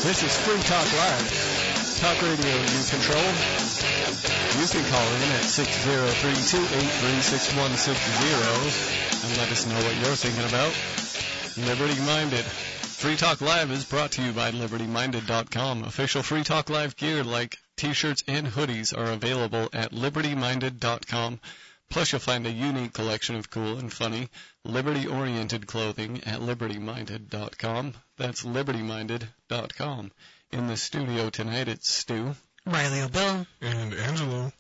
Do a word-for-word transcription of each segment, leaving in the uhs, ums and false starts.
This is Free Talk Live. Talk radio you control. You can call in at six zero three, two eight three, six one six zero and let us know what you're thinking about. Liberty Minded. Free Talk Live is brought to you by Liberty Minded dot com. Official Free Talk Live gear like t-shirts and hoodies are available at Liberty Minded dot com. Plus, you'll find a unique collection of cool and funny, liberty-oriented clothing at Liberty Minded dot com. That's Liberty Minded dot com. In the studio tonight, it's Stu, Riley O'Bill, and Angelo.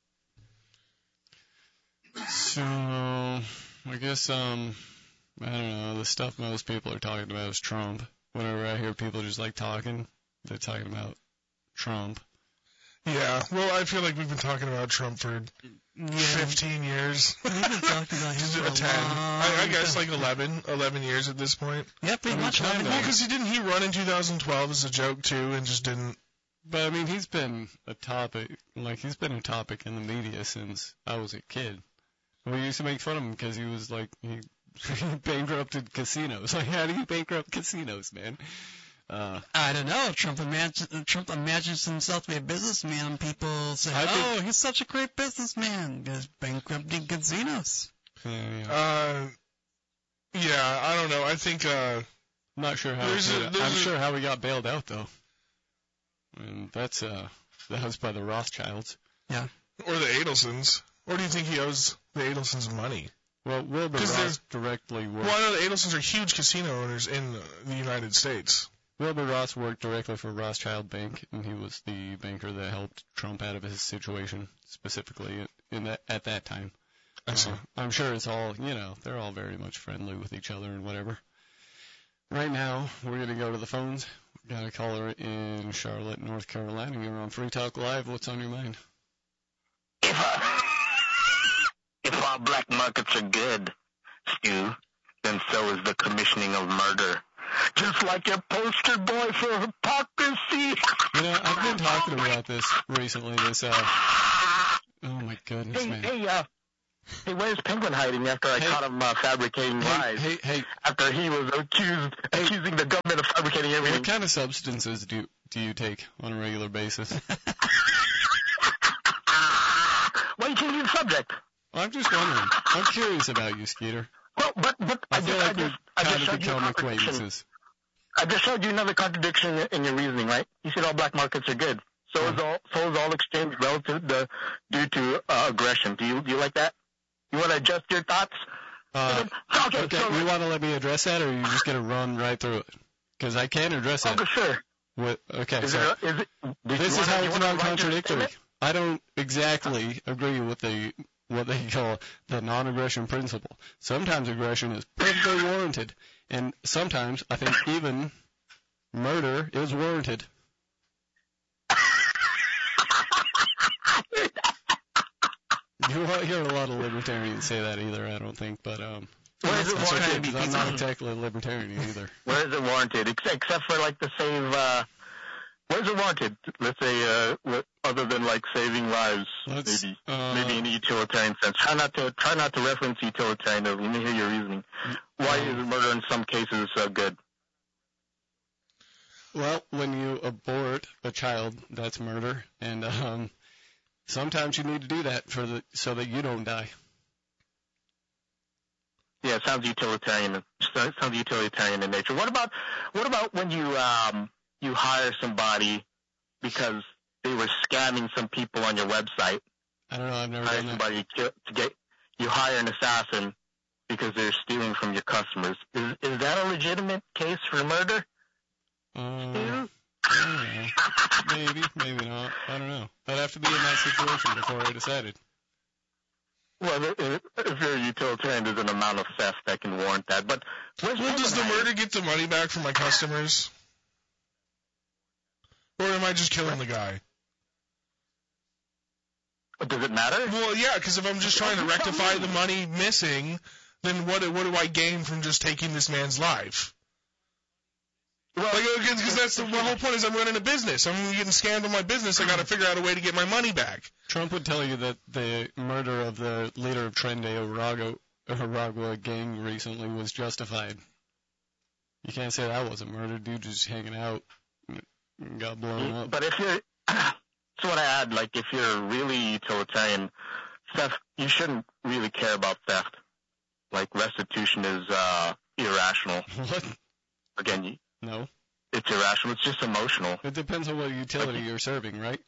So, I guess, um, I don't know, the stuff most people are talking about is Trump. Whenever I hear people just like talking, they're talking about Trump. Yeah, well, I feel like we've been talking about Trump for yeah. fifteen years. We've been talking about him for a ten. I, I guess like eleven, eleven years at this point. Yeah, pretty I mean, much. Well, because he didn't he run in two thousand twelve as a joke too, and just didn't. But I mean, he's been a topic, like he's been a topic in the media since I was a kid. We used to make fun of him because he was like he, he bankrupted casinos. Like, how do you bankrupt casinos, man? Uh, I don't know. Trump imagines Trump imagines himself to be a businessman, and people say, I "Oh, think, he's such a great businessman because bankrupting casinos." Yeah, yeah. Uh, yeah, I don't know. I think. Uh, I'm not sure how. There's a, there's I'm a, sure how we got bailed out though. And that's uh, that was by the Rothschilds. Yeah. Or the Adelsons. Or do you think he owes the Adelsons money? Well, Wilbur Ross directly worked. Well, I know the Adelsons are huge casino owners in uh, the United States. Wilbur Ross worked directly for Rothschild Bank, and he was the banker that helped Trump out of his situation, specifically in that, at that time. I see. Uh, I'm sure it's all, you know, they're all very much friendly with each other and whatever. Right now, we're going to go to the phones. We've got a caller in Charlotte, North Carolina. You're on Free Talk Live. What's on your mind? If, uh, if our black markets are good, Stu, then so is the commissioning of murder. Just like your poster boy for hypocrisy. You know, I've been talking about this recently, this, uh, oh my goodness, hey, man. Hey, uh, hey, where's Penguin hiding after I hey, caught him uh, fabricating hey, lies? Hey, hey, after he was accused, hey, accusing the government of fabricating everything. What kind of substances do, do you take on a regular basis? Why are you changing the subject? I'm just wondering. I'm curious about you, Skeeter. Well, but, but I, I feel just, like I we're just, I just kind of showed you become a contradiction. acquaintances. I just showed you another contradiction in your reasoning, right? You said all black markets are good. So is all, so is all exchange relative to, due to uh, aggression. Do you, do you like that? You want to adjust your thoughts? Uh, okay, okay, so, you want to let me address that, or are you just going to run right through it? Because I can address that. Okay, sure. What, okay, is so it, is it, this is how it's non-contradictory. I don't Yeah. exactly agree with the what they call the non-aggression principle. Sometimes aggression is perfectly warranted, and sometimes I think even murder is warranted. You won't hear a lot of libertarians say that either, I don't think, but um, Where is it that's okay, warranted? 'cause I'm not exactly a libertarian either. Where is it warranted? Except, except for like the save. Uh, where is it warranted? Let's say, uh, other than like saving lives, Let's, maybe, uh, maybe in a utilitarian sense. Try not to try not to reference utilitarianism. Let me hear your reasoning. Why is murder in some cases so good? Well, when you abort a child, that's murder, and um, sometimes you need to do that for the so that you don't die. Yeah, it sounds utilitarian. It sounds utilitarian in nature. What about what about when you um you hire somebody because they were scamming some people on your website? I don't know. I've never hire done that. somebody to, to get you hire an assassin because they're stealing from your customers. Is is that a legitimate case for murder? Uh, I don't know. Maybe, maybe not. I don't know. I'd have to be in that situation before I decided. Well, if if you're a utilitarian, there's an amount of theft that can warrant that. But where's well, does the hiding? murder get the money back from my customers? Or am I just killing the guy? Does it matter? Well, yeah, because if I'm just trying to rectify the money missing, then what, what do I gain from just taking this man's life? Well, because that's the, the whole point is I'm running a business. I'm getting scammed on my business. I got to figure out a way to get my money back. Trump would tell you that the murder of the leader of Tren de Aragua, Aragua gang recently was justified. You can't say that wasn't murder. Dude just hanging out Got blown up. But if you're, so what I add, like if you're really utilitarian, theft, you shouldn't really care about theft. Like restitution is uh, irrational. What? Again, you, no. It's irrational. It's just emotional. It depends on what utility you're serving, right?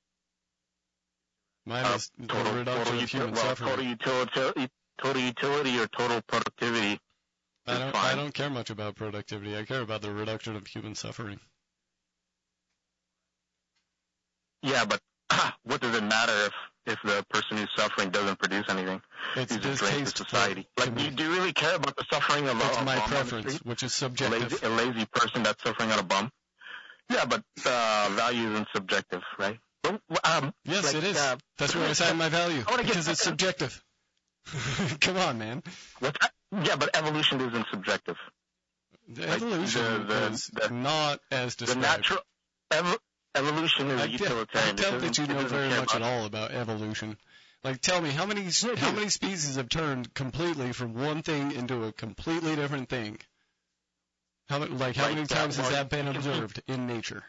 Mine uh, is the total, reduction total, of human well, suffering. Total utility, total utility or total productivity. I don't. Fine. I don't care much about productivity. I care about the reduction of human suffering. Yeah, but what does it matter if if the person who's suffering doesn't produce anything? It's He's just drained to society. To Like, me. you do you really care about the suffering of a It's a my bum on the preference, street? which is A subjective. lazy, a lazy person that's suffering on a bum. Yeah, but uh, value isn't subjective, right? But, um, Yes, like, it is. Uh, That's where I assign my value, I wanna get- because it's subjective. Come on, man. What, yeah, but evolution isn't subjective. The Like, evolution the- the- is the- not as The described. natural ev- evolution is I doubt, utilitarian. I It doubt doesn't- that you it know doesn't very care much at about- all about evolution. Like, tell me, how many Yeah, I how do. many species have turned completely from one thing into a completely different thing? How many, like, how Right, many that times has one- that been you can see- observed in nature?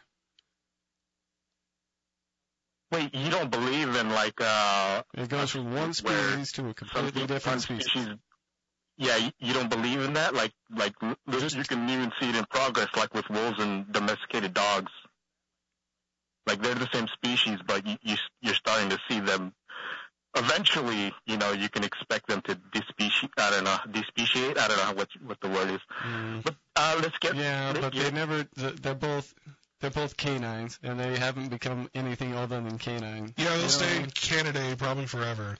Wait, you don't believe in like uh It goes from one where species to a some completely people- different some species. Yeah, you, you don't believe in that? Like, like Just- you can even see it in progress, like with wolves and domesticated dogs. Like they're the same species, but you, you you're starting to see them. Eventually, you know, you can expect them to despeciate. I don't know, despeciate. I don't know what what the word is. Mm. But uh, let's get. Yeah, let's but get, they never. They're both. They're both canines, and they haven't become anything other than canine. Yeah, they'll You know stay what I in mean? Canada probably forever.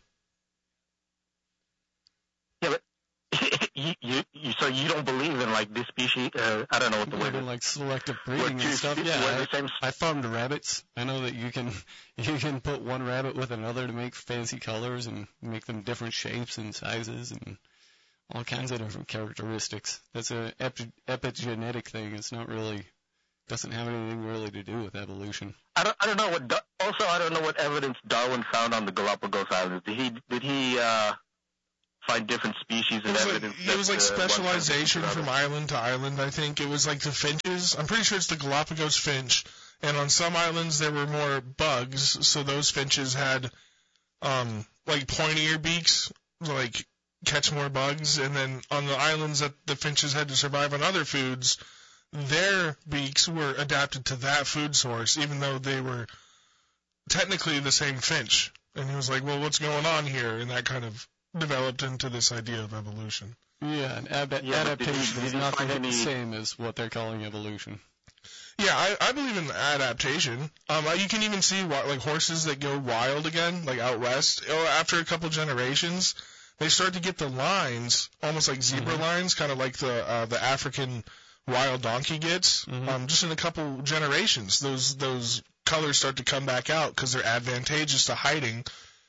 Yeah, but you, you, you so you don't believe in like despeciate. Uh, I don't know what the word Even is. like selective Where breeding two and stuff. spe- Yeah, where I, the same I farmed rabbits. I know that you can you can put one rabbit with another to make fancy colors and make them different shapes and sizes and all kinds of different characteristics. That's a epi- epigenetic thing. It's not really doesn't have anything really to do with evolution. I don't. I don't know what. Da- Also, I don't know what evidence Darwin found on the Galapagos Islands. Did he? Did he uh, find different species It and was like, evidence? it was that, like uh, one specialization found from another? island to island, I think. It was like the finches. I'm pretty sure it's the Galapagos finch. And on some islands there were more bugs, so those finches had um, like pointier beaks, like catch more bugs. And then on the islands that the finches had to survive on other foods, their beaks were adapted to that food source, even though they were technically the same finch. And he was like, well, what's going on here? And that kind of developed into this idea of evolution. Yeah, and ab- Yeah, but did he- adaptation did is he not find the any- same as what they're calling evolution. Yeah, I, I believe in adaptation. Um, you can even see wi- like horses that go wild again, like out west. Or after a couple generations, they start to get the lines, almost like zebra Mhm. lines, kind of like the uh, the African wild donkey gets. Mhm. Um, just in a couple generations, those those colors start to come back out because they're advantageous to hiding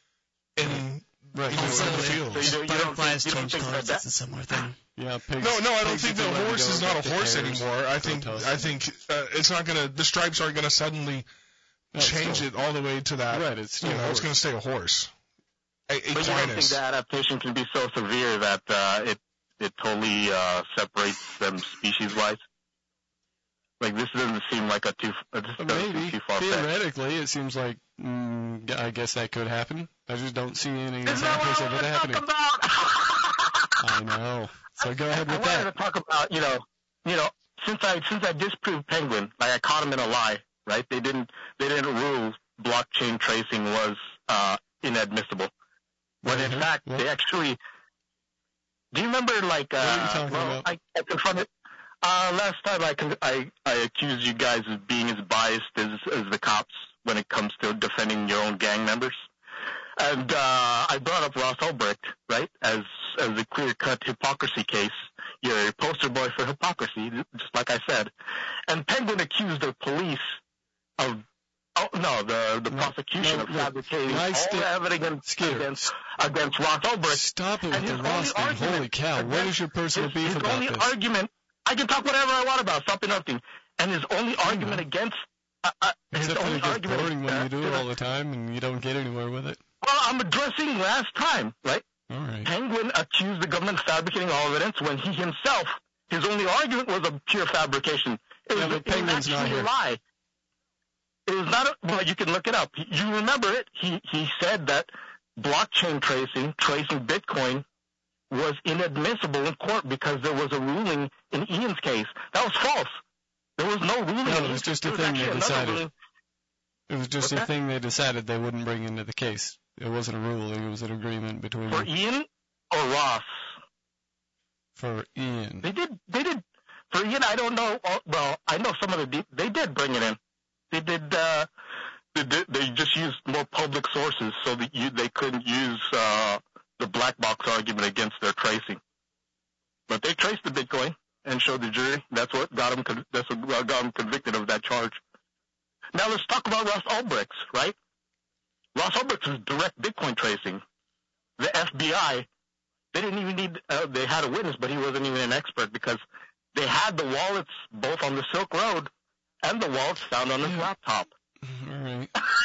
in Right. you know, Also, in the it- fields. So you don't- you don't butterflies think- you don't change think colors. that- It's a similar thing. Yeah, pigs. No, no, I don't pigs think if the they let horse go is go not a up to horse hares. anymore. I think toast I them. think uh, it's not gonna. The stripes aren't gonna suddenly No, it's change still- it all the way to that. Right, it's still you know, a it's horse. going to stay a horse. A, But you don't think equinus. the adaptation can be so severe that uh, it it totally uh, separates them species-wise? Like this doesn't seem like a too. Uh, this doesn't seem Maybe too far-fetched. theoretically, it seems like mm, I guess that could happen. I just don't see any Isn't that examples what of I it wanted to happening. talk about? I know. So go ahead I with wanted that. to talk about, you know, you know, since I since I disproved Penguin, like I caught him in a lie, right? They didn't they didn't rule blockchain tracing was uh, inadmissible, when in Mhm. fact What? they actually. Do you remember like? Uh, What are you talking well, about? I, I confronted. Uh, last time I, con- I I accused you guys of being as biased as as the cops when it comes to defending your own gang members. And uh, I brought up Ross Ulbricht, right, as as a clear-cut hypocrisy case. You're a poster boy for hypocrisy, just like I said. And Penguin accused the police of, oh no, the the No, prosecution no, of no. fabricating My all sti- the evidence Skeeter. against against Ross Ulbricht. Stop it with And the his Ross only thing. argument Holy cow. What against- is your personal his, beef his about only this? argument, I can talk whatever I want about, stop interrupting. And his only argument against, uh, uh, his Except for only it gets argument. boring when uh, you do it all the time and you don't get anywhere with it. Well, I'm addressing last time, right? All right. Penguin accused the government of fabricating all evidence when he himself, his only argument was a pure fabrication. It Yeah, was, but it was Penguin's not actually here. a lie. it was not. A, well, you can look it up. You remember it? He he said that blockchain tracing, tracing Bitcoin, was inadmissible in court because there was a ruling in Ian's case. That was false. There was no ruling. No, it was just a thing they decided. It was just What's a that? thing they decided they wouldn't bring into the case. It wasn't a ruling. It was an agreement between For Ian or Ross? for Ian. They did. They did. For Ian, I don't know. Well, I know some of the. De- they did bring it in. They did. Uh, they, did they just used more public sources so that you they couldn't use uh, the black box argument against their tracing. But they traced the Bitcoin and showed the jury. That's what got them. Con- that's what got them convicted of that charge. Now let's talk about Ross Ulbricht, right? Ross Ulbricht was direct Bitcoin tracing. The F B I, they didn't even need. Uh, they had a witness, but he wasn't even an expert because they had the wallets both on the Silk Road and the wallets found on his laptop. All right.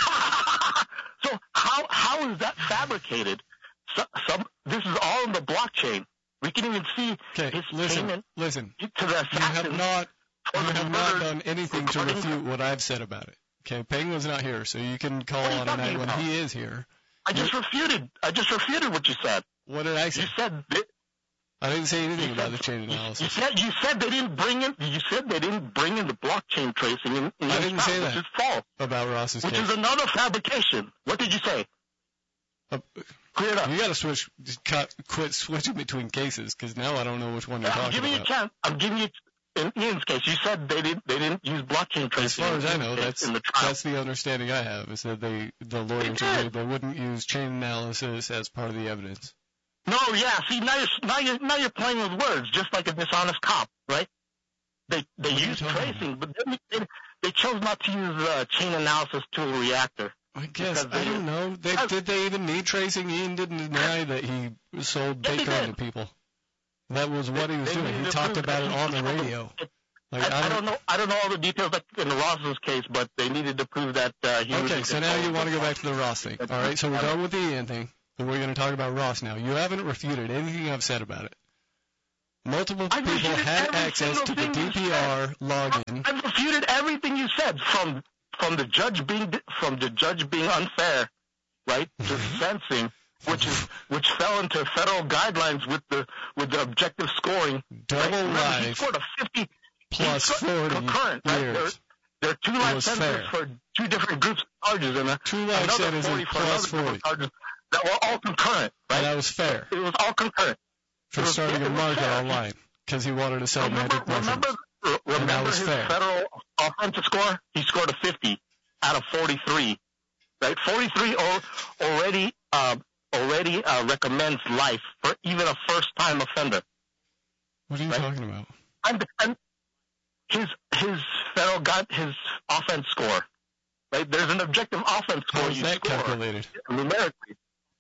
So how how is that fabricated? So, some this is all in the blockchain. We can even see Okay, his listen, payment listen. to the You have assassin. not, for you the have not murder done anything to recording. refute what I've said about it. Okay, Penguin's not here, so you can call What are you on a night talking when about? he is here. I just refuted. I just refuted what you said. What did I say? You said that, I didn't say anything you about said- the chain you analysis. said you said they didn't bring in. You said they didn't bring in the blockchain tracing in, in I this didn't trial, say which that. is false. About Ross's Which case. is another fabrication. What did you say? Uh, Clear it up. You got to switch, just cut, quit switching between cases, because now I don't know which one you're I'm talking giving you a about. chance. I'm giving you. In Ian's case, you said they didn't. They didn't use blockchain tracing. As far as I in- know, in- that's in the trial. that's the understanding I have, is that they the lawyers They did. agreed they wouldn't use chain analysis as part of the evidence. No, yeah. See, now you're now you're now you're playing with words, just like a dishonest cop, right? They they What are you use talking tracing, but then they, they chose not to use uh, chain analysis tool reactor. I guess Because I they- don't know. They, I- did they even need tracing? Ian didn't deny that he sold Yes, he Bitcoin did. to people. That was what he was They doing. needed He to talked prove about that it he on the sold radio. it. Like I, I don't know. I don't know all the details like in the Ross's case, but they needed to prove that uh, he was. Okay, in so now control you of want to the go back to the Ross thing. All right, so we're done with the Ian thing, and we're going to talk about Ross now. You haven't refuted anything I've said about it. Multiple I people refuted had every access to single the thing you D P R login. I've refuted everything you said, from from the judge being from the judge being unfair, right, to fencing, which is which fell into federal guidelines with the with the objective scoring. Double right? Remember, he life scored a fifty plus he scored forty concurrent, right? There, years. there are two It life was sentences fair. for two different groups of charges, and a, Two life another sentences forty for plus another group of forty. charges that were all concurrent, right? And that was fair It was all concurrent. for it was- starting it a was market fair. online because he wanted to sell Remember, magic mushrooms. remember, re- that remember was his fair. federal offensive score? He scored a fifty out of forty-three. Right, forty-three al- already uh, already uh, recommends life for even a first-time offender. What are you right? talking about? And, and his his federal got his offense score. Right, there's an objective offense score How is you that score calculated? numerically.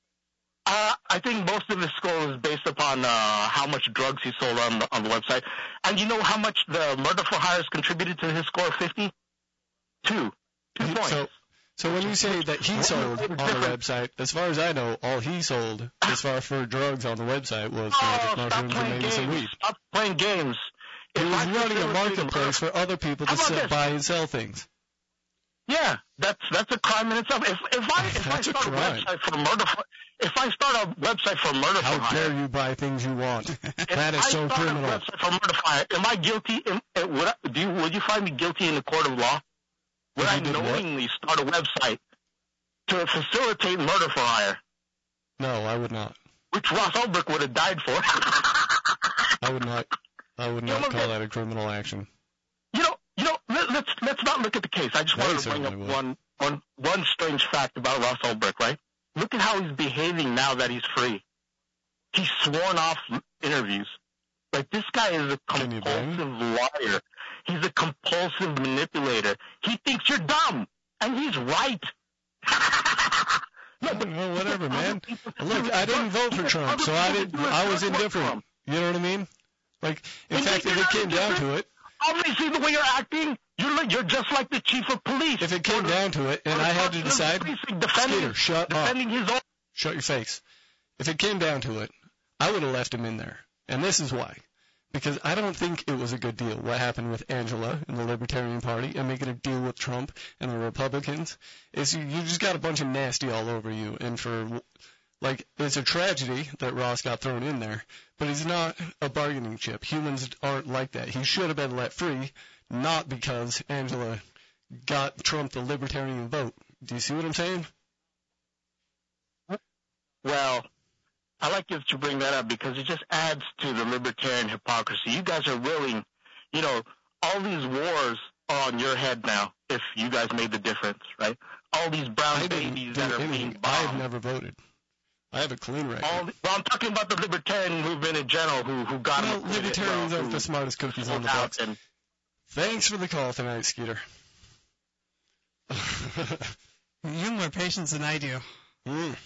Uh, I think most of his score is based upon uh, how much drugs he sold on the, on the website. And you know how much the murder for hires contributed to his score of fifty? Two. Two points. So, so when you say that he sold on the website, as far as I know, all he sold as far for drugs on the website was oh, magic stop mushrooms and playing maybe some games. weed. Stop playing games. He If was I running a facilitated marketplace murder- for other people to How about sell, this? buy and sell things. Yeah, that's that's a crime in itself. If if I if I That's a start a, crime. website for murder for if I start a website for murder for How hire, dare you buy things you want? if That is I so start criminal. a website for murder for hire, am I guilty? Am, uh, would I, do you would you find me guilty in the court of law? Would If I you did what? knowingly start a website to facilitate murder for hire, No, I would not. which Ross Ulbricht would have died for? I would not. I would You not know, call that a criminal action. You know, you know. Let, let's let's not look at the case. I just They wanted to bring up certainly will. one one one strange fact about Ross Ulbricht. Right? Look at how he's behaving now that he's free. He's sworn off interviews. Like, this guy is a Can you blame him? compulsive liar. He's a compulsive manipulator. He thinks you're dumb, and he's right. No, but Well, whatever, man. people- Look, I didn't vote for Trump, so I didn't. I was indifferent. You know what I mean? Like, in And fact, you're if it not came down to indifferent. it, Obviously, the way you're acting, you're like, you're just like the chief of police. if it came down to it, and I had to decide, defending, Skeeter, shut up. defending his own. Shut your face. If it came down to it, I would have left him in there. And this is why. because I don't think it was a good deal what happened with Angela and the Libertarian Party and making a deal with Trump and the Republicans. Is you, you just got a bunch of nasty all over you, and for like it's a tragedy that Ross got thrown in there, but he's not a bargaining chip. Humans aren't like that. He should have been let free, not because Angela got Trump the Libertarian vote. Do you see what I'm saying? Well, I like you to bring that up because it just adds to the libertarian hypocrisy. You guys are willing, you know, all these wars are on your head now if you guys made the difference, right? All these brown I babies that are being bombed. I have never voted. I have a clean record. All the, well, I'm talking about the libertarian movement in general who, who got well, libertarians well, aren't the smartest cookies on the box. And, Thanks for the call tonight, Skeeter. You have more patience than I do. Mm.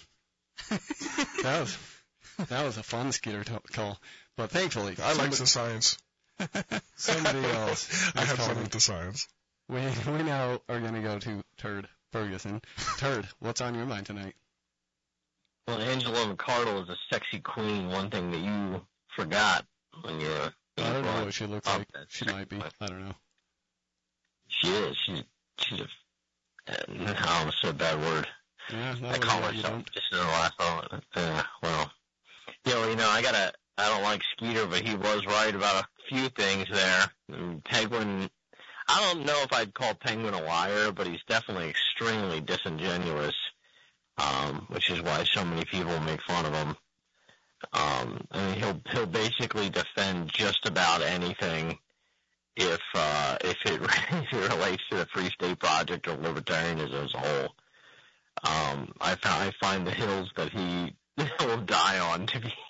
that was that was a fun Skeeter t- call, but thankfully I like the science. Somebody else. I have fun with the science. We we now are going to go to Turd Ferguson. Turd, what's on your mind tonight? Well, Angela McArdle is a sexy queen. One thing that you forgot when you were. I don't know what she looks like. She might be. I don't know. She is. She's she's a. Uh, I almost said a bad word. Yeah, I call myself just in the last moment. Uh, well, you know, you know, I gotta. I don't like Skeeter, but he was right about a few things there. Penguin. I don't know if I'd call Penguin a liar, but he's definitely extremely disingenuous, um, which is why so many people make fun of him. Um, I mean, he'll he'll basically defend just about anything if uh, if it if it relates to the Free State Project or libertarianism as a whole. Um, I found, I find the hills that he will die on to be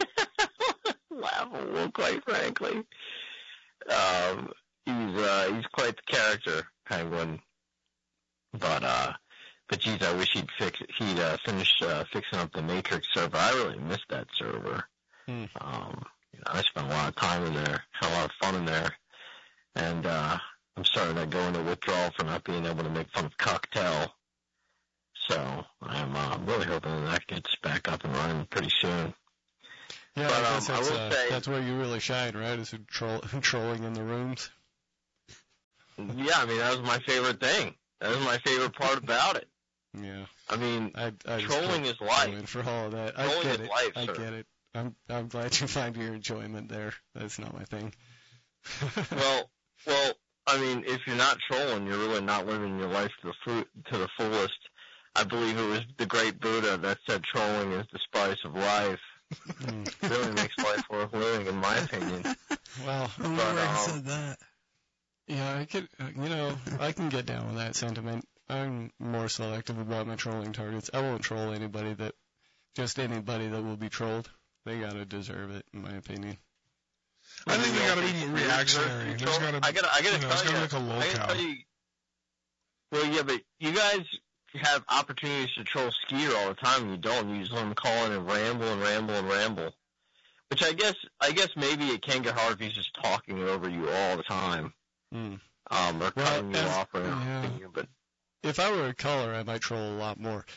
laughable, quite frankly. Um, he's uh, he's quite the character, Penguin. But uh, but geez, I wish he'd fix he'd uh, finish uh, fixing up the Matrix server. I really missed that server. Hmm. Um, you know, I spent a lot of time in there, had a lot of fun in there, and uh, I'm starting to go into withdrawal for not being able to make fun of Cocktail. So I'm uh, really hoping that gets back up and running pretty soon. Yeah, but, I guess um, that's, I will uh, say, that's where you really shine, right? Is troll, trolling in the rooms. Yeah, I mean, that was my favorite thing. That was my favorite part about it. Yeah. I mean, I, I trolling is life. For all of that. Trolling I get is it. life, I sir. get it. I'm I'm glad you find your enjoyment there. That's not my thing. well, well, I mean, if you're not trolling, you're really not living your life to the fu- to the fullest. I believe it was the great Buddha that said trolling is the spice of life. It really makes life worth living, in my opinion. Well, I wonder where he said that. Yeah, I could, uh, you know, I can get down with that sentiment. I'm more selective about my trolling targets. I won't troll anybody that, just anybody that will be trolled. They gotta deserve it, in my opinion. I think they gotta be reactionary. There's gotta, I gotta, I gotta you know, tell you, like a I gotta locale. tell you. Well, yeah, but you guys have opportunities to troll Skeeter all the time, and you don't. You just let him call in and ramble and ramble and ramble. Which I guess, I guess maybe it can get hard if he's just talking over you all the time. Mm. Um, or well, cutting you as, off or yeah. you, but if I were a caller, I might troll a lot more.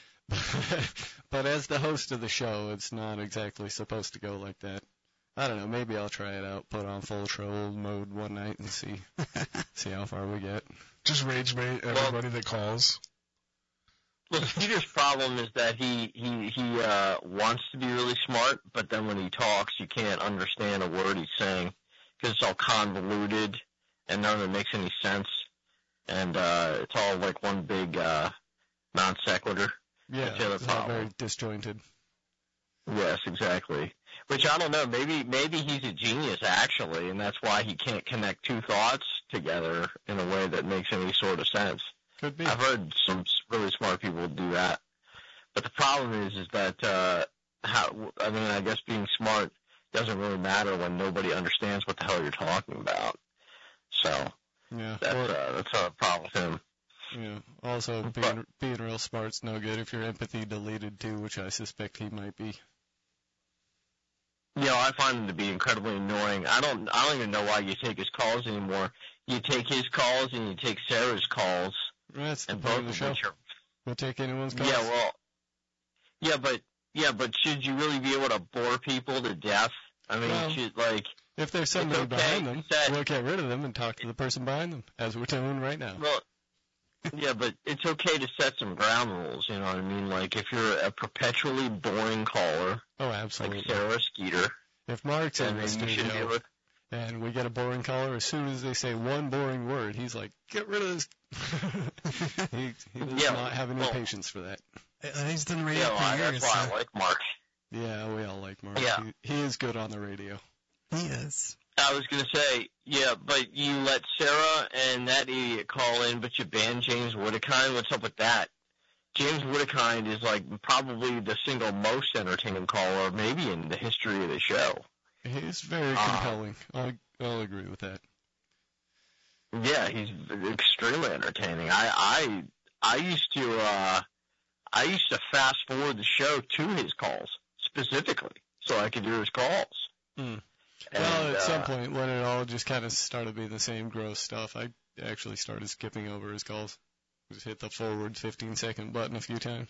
But as the host of the show, it's not exactly supposed to go like that. I don't know. Maybe I'll try it out. Put on full troll mode one night and see see how far we get. Just rage bait everybody well, that calls. Well, Skeeter's problem is that he he he uh, wants to be really smart, but then when he talks, you can't understand a word he's saying because it's all convoluted and none of it makes any sense, and uh, it's all like one big uh, non sequitur. Yeah, it's all very disjointed. Yes, exactly. Which I don't know. Maybe maybe he's a genius actually, and that's why he can't connect two thoughts together in a way that makes any sort of sense. Could be. I've heard some really smart people do that, but the problem is, is that uh, how? I mean, I guess being smart doesn't really matter when nobody understands what the hell you're talking about. So yeah, that's or, uh, that's a problem with him. Yeah. Also, being but, being real smart's no good if your empathy deleted too, which I suspect he might be. You know, I find him to be incredibly annoying. I don't, I don't even know why you take his calls anymore. You take his calls and you take Sarah's calls. That's the and point both of the of show. which are, we'll take anyone's calls. Yeah, well, yeah, but yeah, but should you really be able to bore people to death? I mean, well, should like If there's somebody okay behind them, that, we'll get rid of them and talk to the person behind them, as we're doing right now. Well, yeah, but it's okay to set some ground rules, you know what I mean? Like, if you're a perpetually boring caller, oh, absolutely, like Sarah Skeeter, if Mark's in the studio with... and we get a boring caller, as soon as they say one boring word, he's like, get rid of this. he he does yeah, not have any well, patience for that. He's done radio yeah, well, for years. That's why so. I like Mark. Yeah, we all like Mark. Yeah. He, he is good on the radio. He is. I was going to say, yeah, but you let Sarah and that idiot call in, but you banned James Whittakind. What's up with that? James Whittakind is like probably the single most entertaining caller maybe in the history of the show. He's very uh, compelling. I'll, I'll agree with that. Yeah, he's extremely entertaining. I I I used to uh I used to fast forward the show to his calls specifically so I could do his calls. Hmm. And, well, at uh, some point when it all just kind of started being the same gross stuff, I actually started skipping over his calls. Just hit the forward fifteen second button a few times.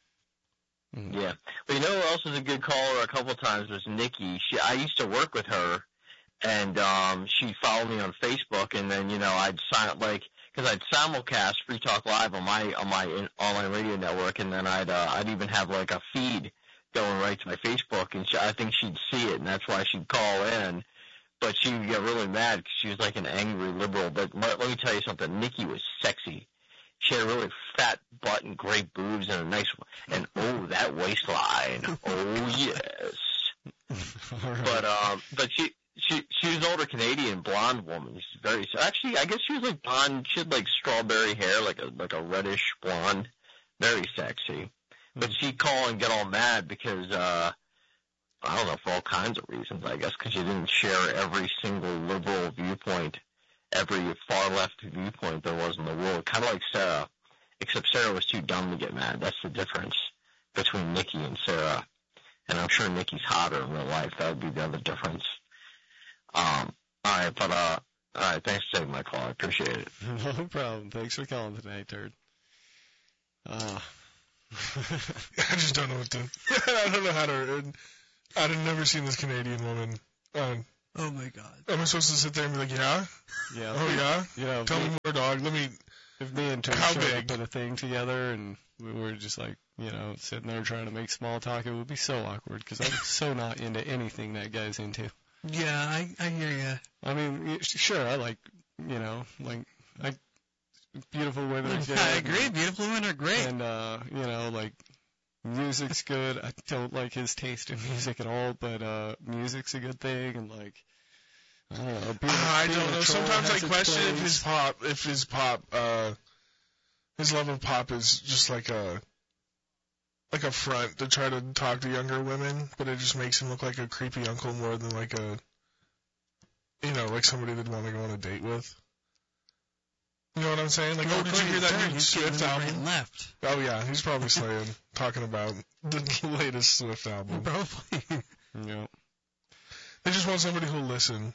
Mm. Yeah. But you know who else was a good caller a couple times was Nikki. She I used to work with her, and um she followed me on Facebook, and then, you know, I'd sign like because I'd simulcast Free Talk Live on my on my in, online radio network, and then I'd uh, I'd even have like a feed going right to my Facebook, and she, I think she'd see it, and that's why she'd call in. But she would get really mad because she was like an angry liberal. But let, let me tell you something. Nikki was sexy. She had a really fat butt and great boobs and a nice and oh, that waistline. Oh yes. Right. But um, but she she she was an older Canadian blonde woman. She's very actually I guess she was like blonde. She had like strawberry hair, like a like a reddish blonde, very sexy. But she'd call and get all mad because, uh, I don't know, for all kinds of reasons, I guess, because she didn't share every single liberal viewpoint, every far-left viewpoint there was in the world. Kind of like Sarah, except Sarah was too dumb to get mad. That's the difference between Nikki and Sarah. And I'm sure Nikki's hotter in real life. That would be the other difference. Um, all right, but, uh, all right, thanks for taking my call. I appreciate it. No problem. Thanks for calling tonight, Turd. Uh, I just don't know what to. I don't know how to. I've never seen this Canadian woman. Um, oh my God! Am I supposed to sit there and be like, yeah, yeah? Oh yeah. You know, tell me more, dog. Let me. If me and Turd how showed big? up at a thing together and we were just like, you know, sitting there trying to make small talk, it would be so awkward because I'm so not into anything that guy's into. Yeah, I I hear you. I mean, sure, I like, you know, like I. Beautiful women are good. I agree. Beautiful women are great. And, uh, you know, like, music's good. I don't like his taste in music at all, but, uh, music's a good thing. And, like, I don't know. Being, uh, I being don't a know. troll Sometimes has I its question if place. his pop, if his pop, uh, his love of pop is just like a, like a front to try to talk to younger women, but it just makes him look like a creepy uncle more than like a, you know, like somebody they'd want to go on a date with. You know what I'm saying? Like, well, oh, did you hear that new he's Swift getting album? right and left. Oh, yeah, he's probably slaying, talking about the latest Swift album. Probably. Yeah. They just want somebody who'll listen.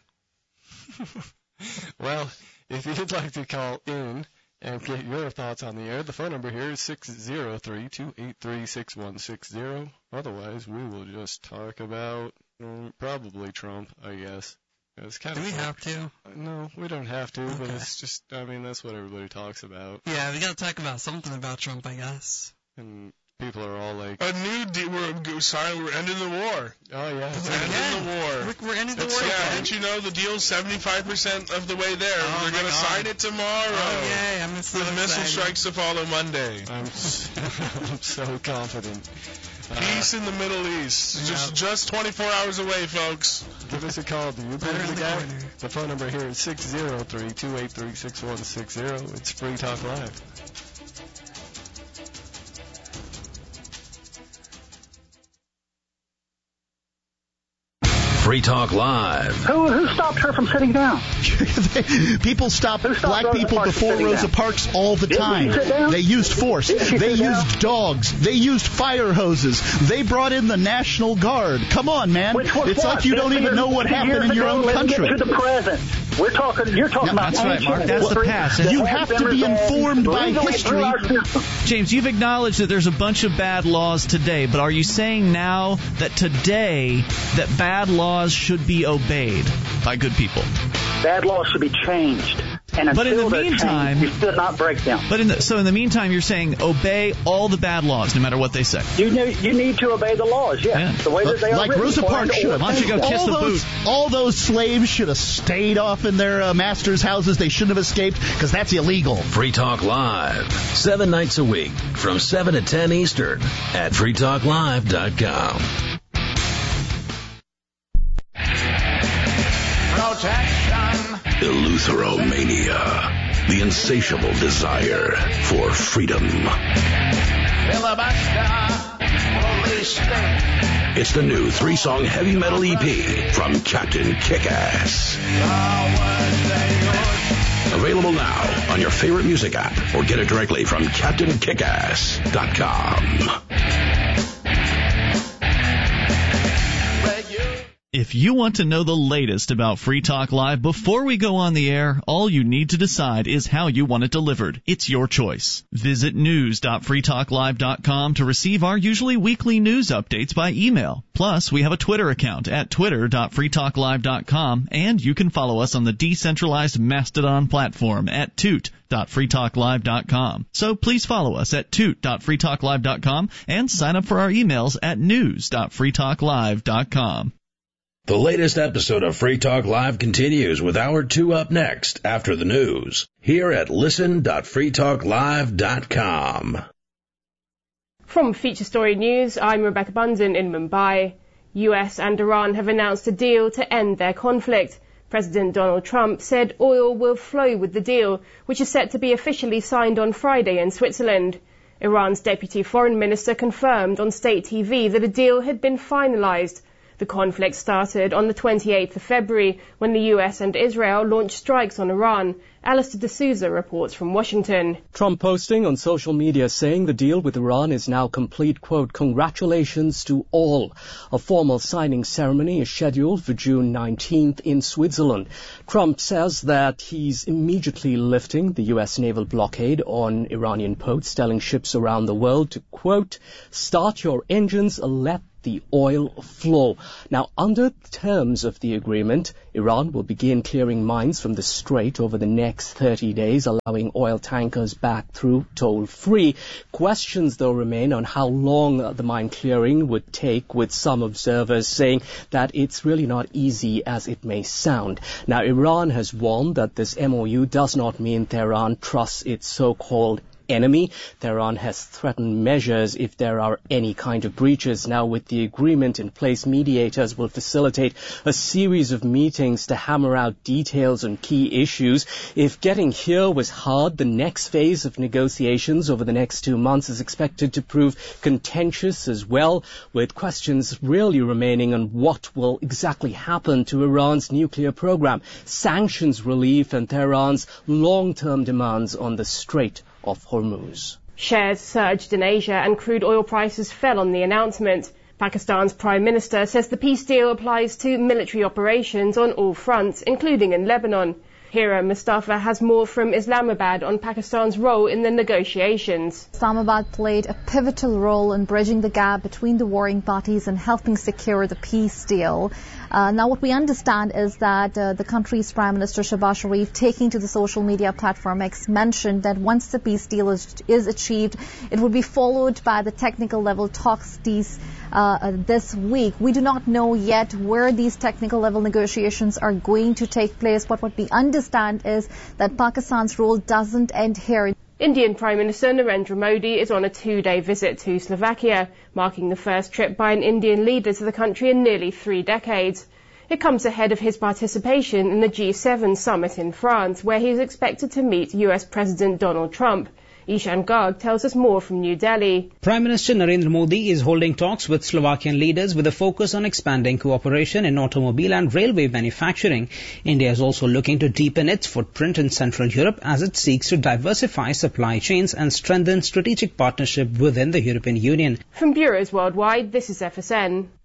Well, if you'd like to call in and get your thoughts on the air, the phone number here is six zero three, two eight three, six one six zero. Otherwise, we will just talk about mm, probably Trump, I guess. It's kind Do of we fun. have to? No, we don't have to, but Okay. it's just, I mean, that's what everybody talks about. Yeah, we gotta talk about something about Trump, I guess. And people are all like, A new deal. We're sorry, we're ending the war. oh, yeah. We're Again? ending the war. We're, we're ending the It's- war yeah, again. didn't you know the deal's seventy-five percent of the way there? Oh, They're my going to God. sign it tomorrow. Oh, yay, I'm so With missile excited. strikes to follow Monday. I'm, s- I'm so confident. Uh, Peace in the Middle East. Just just twenty-four hours away, folks. give us a call. Do you Better believe in the the guy? corner. The phone number here is six zero three, two eight three, six one six zero. It's Free Talk Live. Free Talk Live. Who, who stopped her from sitting down? People stop Who stopped black Rosa people Parks from before sitting Rosa down? Parks all the Didn't time. she sit down? They used force. Didn't she They sit used down? dogs. They used fire hoses. They brought in the National Guard. Come on, man. Which was It's what? like you don't fifty even know what years happened in your ago, own let's country. Get to the present. We're talking. You're talking No, about. that's right, Mark. That's the past. You have to be informed by history. James, you've acknowledged that there's a bunch of bad laws today, but are you saying now that today that bad laws should be obeyed by good people? Bad laws should be changed. And but in the until they're meantime, changed, you should not break them. But in the, so in the meantime, you're saying obey all the bad laws, no matter what they say. You need, you need to obey the laws, yes. Yeah. The way that they are Like written. Rosa Parks should. Why don't you go kiss all the those, boot? all those slaves should have stayed off in their uh, masters' houses. They shouldn't have escaped because that's illegal. Free Talk Live, seven nights a week from seven to ten Eastern at free talk live dot com. Eleutheromania, the insatiable desire for freedom. It's the new three-song heavy metal E P from Captain Kickass. Available now on your favorite music app or get it directly from captain kickass dot com. If you want to know the latest about Free Talk Live before we go on the air, all you need to decide is how you want it delivered. It's your choice. Visit news dot free talk live dot com to receive our usually weekly news updates by email. Plus, we have a Twitter account at twitter dot free talk live dot com, and you can follow us on the decentralized Mastodon platform at toot dot free talk live dot com. So please follow us at toot dot free talk live dot com and sign up for our emails at news dot free talk live dot com. The latest episode of Free Talk Live continues with Hour two up next after the news here at listen dot free talk live dot com. From Feature Story News, I'm Rebecca Bunzen in Mumbai. U S and Iran have announced a deal to end their conflict. President Donald Trump said oil will flow with the deal, which is set to be officially signed on Friday in Switzerland. Iran's deputy foreign minister confirmed on state T V that a deal had been finalized. The conflict started on the twenty-eighth of February when the U S and Israel launched strikes on Iran. Alistair D'Souza reports from Washington. Trump posting on social media saying the deal with Iran is now complete, quote, congratulations to all. A formal signing ceremony is scheduled for June nineteenth in Switzerland. Trump says that he's immediately lifting the U S naval blockade on Iranian ports, telling ships around the world to, quote, start your engines, let the oil flow. Now, under the terms of the agreement, Iran will begin clearing mines from the strait over the next thirty days, allowing oil tankers back through toll-free. Questions, though, remain on how long the mine clearing would take, with some observers saying that it's really not easy as it may sound. Now, Iran has warned that this M O U does not mean Tehran trusts its so-called enemy. Tehran has threatened measures if there are any kind of breaches. Now, with the agreement in place, mediators will facilitate a series of meetings to hammer out details on key issues. If getting here was hard, the next phase of negotiations over the next two months is expected to prove contentious as well, with questions really remaining on what will exactly happen to Iran's nuclear program, sanctions relief, and Tehran's long-term demands on the Strait of Hormuz. Shares surged in Asia and crude oil prices fell on the announcement. Pakistan's Prime Minister says the peace deal applies to military operations on all fronts, including in Lebanon. Hira Mustafa has more from Islamabad on Pakistan's role in the negotiations. Islamabad played a pivotal role in bridging the gap between the warring parties and helping secure the peace deal. Uh, now, what we understand is that uh, the country's Prime Minister Shehbaz Sharif, taking to the social media platform X, mentioned that once the peace deal is, is achieved, it would be followed by the technical level talks these, uh, this week. We do not know yet where these technical level negotiations are going to take place, but what we understand is that Pakistan's role doesn't end here. Indian Prime Minister Narendra Modi is on a two-day visit to Slovakia, marking the first trip by an Indian leader to the country in nearly three decades. It comes ahead of his participation in the G seven summit in France, where he is expected to meet U S President Donald Trump. Ishan Garg tells us more from New Delhi. Prime Minister Narendra Modi is holding talks with Slovakian leaders with a focus on expanding cooperation in automobile and railway manufacturing. India is also looking to deepen its footprint in Central Europe as it seeks to diversify supply chains and strengthen strategic partnership within the European Union. From bureaus worldwide, this is F S N.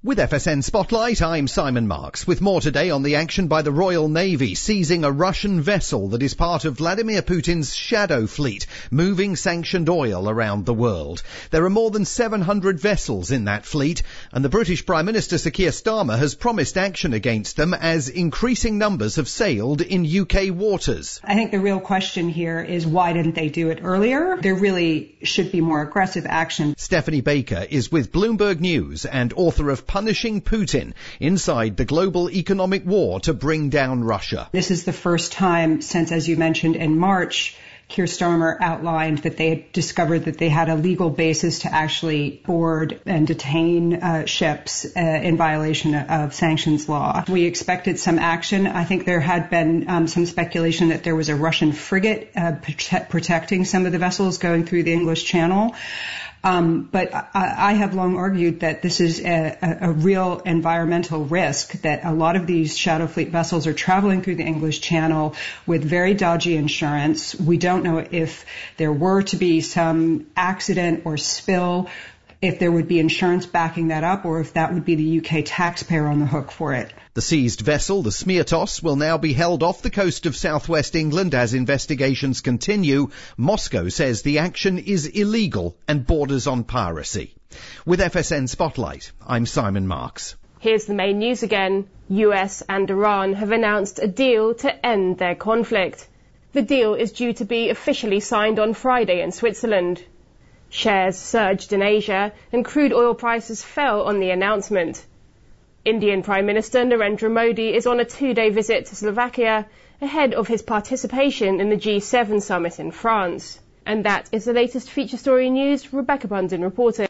With F S N Spotlight, I'm Simon Marks, with more today on the action by the Royal Navy seizing a Russian vessel that is part of Vladimir Putin's shadow fleet, moving sanctioned oil around the world. There are more than seven hundred vessels in that fleet, and the British Prime Minister Sir Keir Starmer has promised action against them as increasing numbers have sailed in U K waters. I think the real question here is why didn't they do it earlier? There really should be more aggressive action. Stephanie Baker is with Bloomberg News and author of Punishing Putin, Inside the Global Economic War to Bring Down Russia. This is the first time since, as you mentioned, in March, Keir Starmer outlined that they had discovered that they had a legal basis to actually board and detain uh, ships uh, in violation of sanctions law. We expected some action. I think there had been um, some speculation that there was a Russian frigate uh, prote- protecting some of the vessels going through the English Channel. Um, but I, I have long argued that this is a, a, a real environmental risk, that a lot of these shadow fleet vessels are traveling through the English Channel with very dodgy insurance. We don't know if there were to be some accident or spill, if there would be insurance backing that up, or if that would be the U K taxpayer on the hook for it. The seized vessel, the Smirtos, will now be held off the coast of southwest England as investigations continue. Moscow says the action is illegal and borders on piracy. With F S N Spotlight, I'm Simon Marks. Here's the main news again. U S and Iran have announced a deal to end their conflict. The deal is due to be officially signed on Friday in Switzerland. Shares surged in Asia and crude oil prices fell on the announcement. Indian Prime Minister Narendra Modi is on a two-day visit to Slovakia ahead of his participation in the G seven summit in France. And that is the latest feature story news. Rebecca Bundin reporting.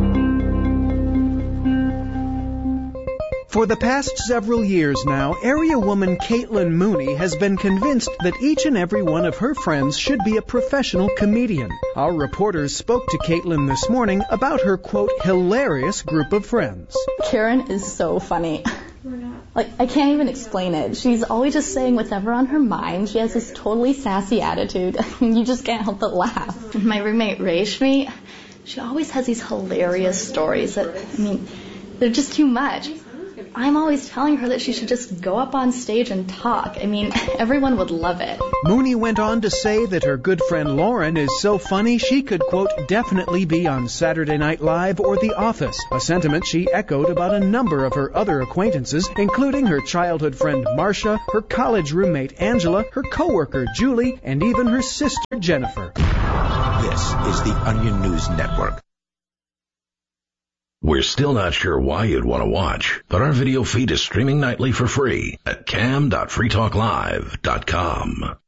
For the past several years now, area woman Caitlin Mooney has been convinced that each and every one of her friends should be a professional comedian. Our reporters spoke to Caitlin this morning about her, quote, hilarious group of friends. Karen is so funny. Like, I can't even explain it. She's always just saying whatever on her mind. She has this totally sassy attitude. You just can't help but laugh. My roommate Rashmi, she always has these hilarious stories that, I mean, they're just too much. I'm always telling her that she should just go up on stage and talk. I mean, everyone would love it. Mooney went on to say that her good friend Lauren is so funny she could, quote, definitely be on Saturday Night Live or The Office, a sentiment she echoed about a number of her other acquaintances, including her childhood friend Marcia, her college roommate Angela, her coworker Julie, and even her sister Jennifer. This is the Onion News Network. We're still not sure why you'd want to watch, but our video feed is streaming nightly for free at cam dot free talk live dot com.